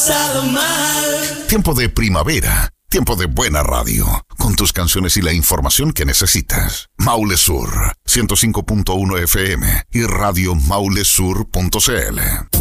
pasado mal. Tiempo de primavera, tiempo de buena radio, con tus canciones y la información que necesitas. Maule Sur, 105.1 FM y Radio Maulesur.cl.